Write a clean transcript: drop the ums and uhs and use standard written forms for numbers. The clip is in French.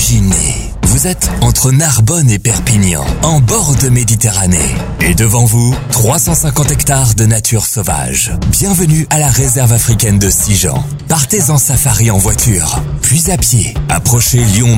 Imaginez, vous êtes entre Narbonne et Perpignan, en bord de Méditerranée. Et devant vous, 350 hectares de nature sauvage. Bienvenue à la réserve africaine de Sijan. Partez en safari en voiture, puis à pied. Approchez Lyon